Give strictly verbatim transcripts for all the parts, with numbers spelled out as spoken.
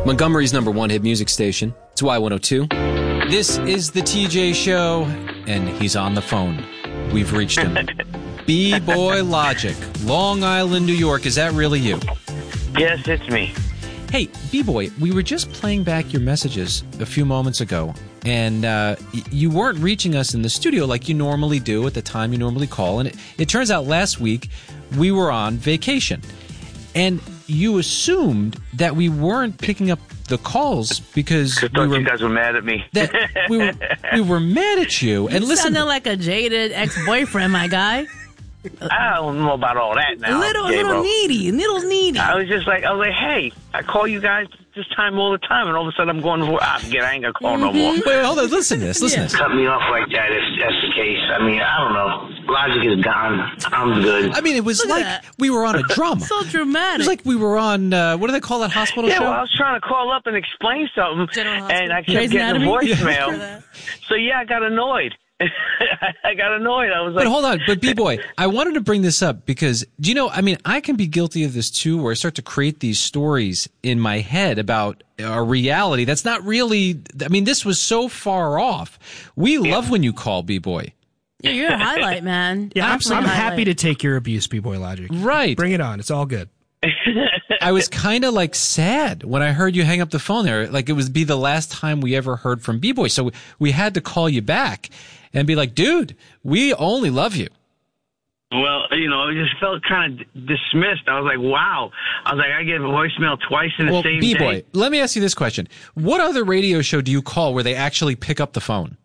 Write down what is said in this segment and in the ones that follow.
Montgomery's number one hit music station. It's Y one oh two. This is the T J Show, and he's on the phone. We've reached him. B-Boy Logic, Long Island, New York. Is that really you? Yes, it's me. Hey, B-Boy, we were just playing back your messages a few moments ago, and uh, y- you weren't reaching us in the studio like you normally do at the time you normally call, and it, it turns out last week we were on vacation, and you assumed that we weren't picking up the calls because I thought we were, you guys were mad at me. that we were we were mad at you. And You listen, sounded like a jaded ex-boyfriend, my guy. I don't know about all that now. A little, okay, little bro. needy, little needy. I was just like, I was like, hey, I call you guys this time all the time, and all of a sudden I'm going, ah, forget, I ain't gonna call no more. wait, wait, hold on, listen to this, listen to this. Cut me off like that if that's the case. I mean, I don't know. Logic is gone. I'm good. I mean, it was Look at like that. we were on a drama. So It dramatic. was like we were on, uh, what do they call that hospital Yeah, show? well, I was trying to call up and explain something, General and I kept Grey's getting a Anatomy? voicemail. So, yeah, I got annoyed. I got annoyed. I was like, But hold on, but B-Boy, I wanted to bring this up because, do you know, I mean, I can be guilty of this too, where I start to create these stories in my head about a reality that's not really, I mean, this was so far off. We love when you call, B-Boy. Yeah, you're a highlight, man. Yeah, I'm, Absolute I'm happy highlight. to take your abuse, B-Boy Logic. Right. Bring it on. It's all good. I was kind of like sad when I heard you hang up the phone there. Like it would be the last time we ever heard from B-Boy. So we, we had to call you back and be like, dude, we only love you. well, you know, it just felt kind of dismissed. I was like, wow. I was like, I get a voicemail twice in the Well, same B-Boy, day. let me ask you this question. What other radio show do you call where they actually pick up the phone?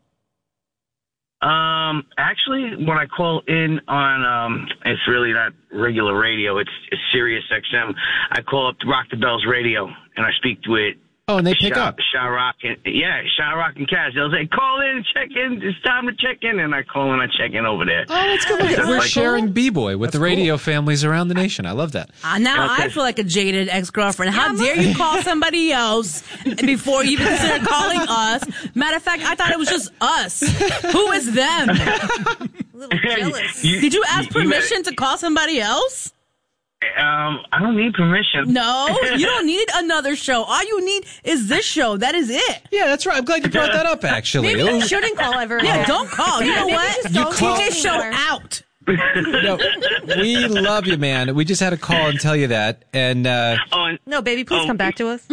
Um, actually, when I call in on, um, it's really not regular radio. It's, it's Sirius X M. I call up Rock the Bells Radio, and I speak with Oh, and they pick Sha, up. Sha Rock and yeah, Sha Rock and Kaz. They'll say, "Call in, check in. It's time to check in," and I call and I check in over there. Oh, that's good. We're, That's we're like- sharing B-Boy with the radio families around the nation. I love that. Uh, now Okay. I feel like a jaded ex-girlfriend. How dare you call somebody else before you even consider calling us? Matter of fact, I thought it was just us. Who is them? A little jealous. You- Did you ask you- you permission to call somebody else? Um, I don't need permission. No, you don't need another show. All you need is this show. That is it. Yeah, that's right. I'm glad you brought that up, actually. Maybe Ooh. you shouldn't call ever. Yeah, don't call. You Yeah, know maybe what? just don't call T J show anymore. out. No, we love you, man. We just had to call and tell you that. And uh, Oh, and, No, baby, please Oh. come back to us.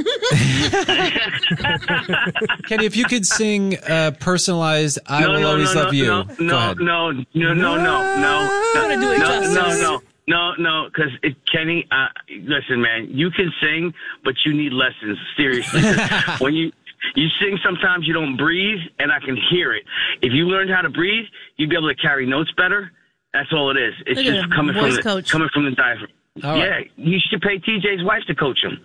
Kenny, if you could sing uh, personalized "I no, Will no, Always no, Love no, You," no, go no, ahead. no, no, no, no, no, no, gonna do it no, justice. no, no. No, no, because Kenny, uh, listen, man, you can sing, but you need lessons. Seriously, when you you sing, sometimes you don't breathe, and I can hear it. If you learned how to breathe, you'd be able to carry notes better. That's all it is. It's Look at just him, coming from voice the, coach. coming from the diaphragm. All Yeah, right. you should pay T J's wife to coach him.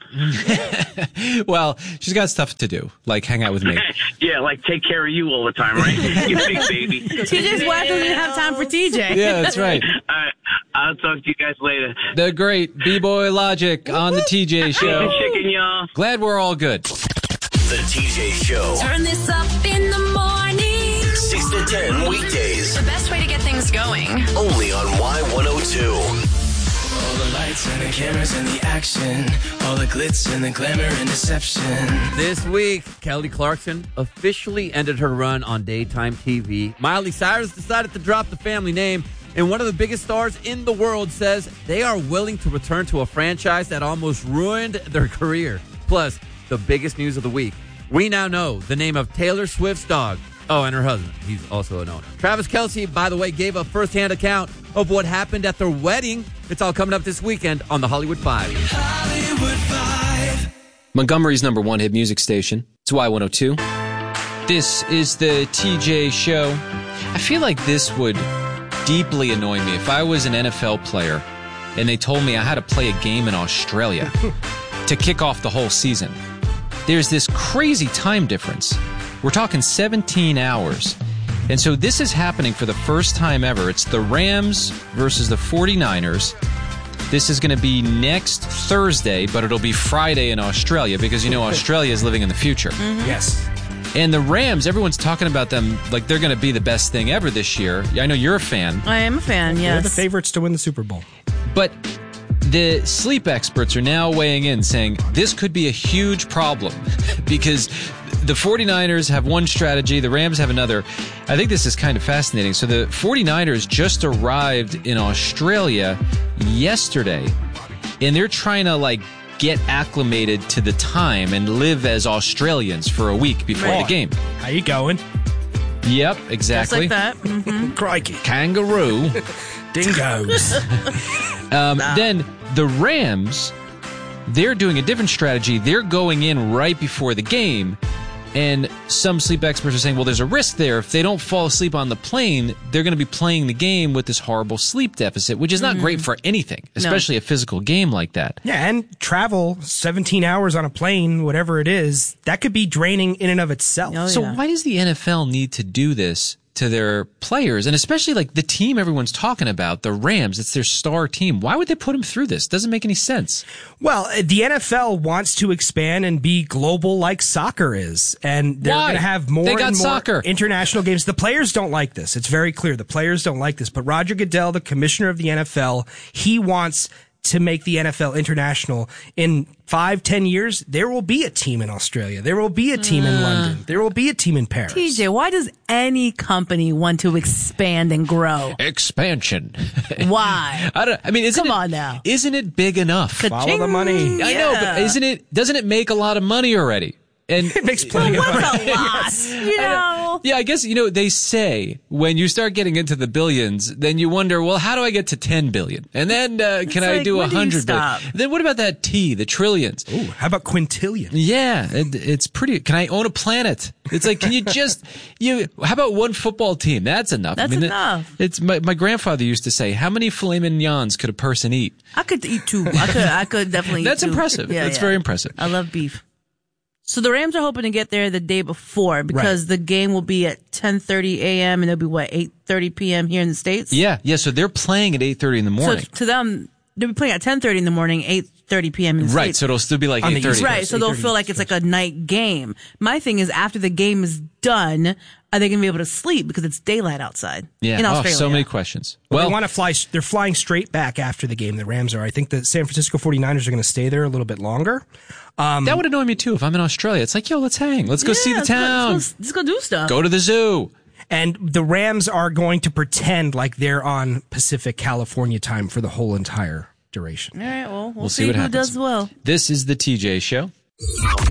Well, she's got stuff to do, like hang out with me. Yeah, like take care of you all the time, right? You big baby. T J's wife doesn't even have time for T J. Yeah, that's right. All right, I'll talk to you guys later. The great B-Boy Logic on the T J Chicken, Show. chicken, y'all. Glad we're all good. The T J Show. Turn this up in the morning. six to ten weekdays. The best way to get things going. Only on Y one oh two. All the lights and the cameras and the action. All the glitz and the glamour and deception. This week, Kelly Clarkson officially ended her run on daytime T V. Miley Cyrus decided to drop the family name, and one of the biggest stars in the world says they are willing to return to a franchise that almost ruined their career. Plus, the biggest news of the week. We now know the name of Taylor Swift's dog. Oh, and her husband. He's also an owner. Travis Kelce, by the way, gave a firsthand account of what happened at their wedding. It's all coming up this weekend on the Hollywood Five. Hollywood Five. Montgomery's number one hit music station. It's Y one oh two. This is the T J Show. I feel like this would deeply annoy me if I was an N F L player and they told me I had to play a game in Australia to kick off the whole season. There's this crazy time difference. We're talking seventeen hours. And so this is happening for the first time ever. It's the Rams versus the forty-niners. This is going to be next Thursday, but it'll be Friday in Australia because, you know, Australia is living in the future. Yes. And the Rams, everyone's talking about them like they're going to be the best thing ever this year. I know you're a fan. I am a fan, They're yes. the favorites to win the Super Bowl. But The sleep experts are now weighing in, saying this could be a huge problem because the 49ers have one strategy, the Rams have another. I think this is kind of fascinating. So the 49ers just arrived in Australia yesterday, and they're trying to, like, get acclimated to the time and live as Australians for a week before Right. the game. How you going? Yep, Just exactly. like that. Mm-hmm. Crikey. Kangaroo. Dingoes. Um, Then the Rams, they're doing a different strategy. They're going in right before the game, and some sleep experts are saying, well, there's a risk there. If they don't fall asleep on the plane, they're going to be playing the game with this horrible sleep deficit, which is not great for anything, especially a physical game like that. Yeah, and travel seventeen hours on a plane, whatever it is, that could be draining in and of itself. Oh, So yeah. why does the N F L need to do this to their players, and especially like the team everyone's talking about, the Rams? It's their star team. Why would they put them through this? Doesn't make any sense. Well, the N F L wants to expand and be global like soccer is, and they're Why? going to have more They got and more soccer. international games. The players don't like this. It's very clear. The players don't like this. But Roger Goodell, the commissioner of the N F L, he wants to make the N F L international. In five, ten years, there will be a team in Australia. There will be a team in London. There will be a team in Paris. T J, why does any company want to expand and grow? Expansion. Why? I don't. I mean, isn't Come it, on now. Isn't it big enough? Follow the money. I know, but Yeah. isn't it? Doesn't it make a lot of money already? And It makes plenty of money. What's a lot? You know? yeah, I guess, you know, they say when you start getting into the billions, then you wonder, well, how do I get to ten billion? And then uh, can I like, do when a do you hundred billion? stop? Then what about that T, the trillions? Ooh, how about quintillion? Yeah, it, it's pretty. Can I own a planet? It's like, can you just you? How about one football team? That's enough. That's I mean, enough. It, it's my, my grandfather used to say, how many filet mignons could a person eat? I could eat two. I could. I could definitely. That's eat two. impressive. Yeah, That's yeah. very impressive. I love beef. So the Rams are hoping to get there the day before because the game will be at ten thirty a.m. and it'll be what eight thirty p.m. here in the States. Yeah, yeah. So they're playing at eight thirty in the So morning. to them, they'll be playing at ten thirty in the morning, eight thirty p.m. in the Right, States. so it'll still be like On the eight thirty. East Right, so they'll eight thirty feel like it's like a night game. My thing is, after the game is done, are they going to be able to sleep because it's daylight outside Yeah. in Oh, Australia? so many questions. Well, Well, they want to fly. They're flying straight back after the game. The Rams are. I think the San Francisco 49ers are going to stay there a little bit longer. that would annoy me too if I'm in Australia. It's like, yo, let's hang. Let's go Yeah, see the let's go- town. Let's go, let's go do stuff. Go to the zoo. And the Rams are going to pretend like they're on Pacific California time for the whole entire duration. All right, well, we'll, We'll see see, what who happens. does well. This is the T J Show.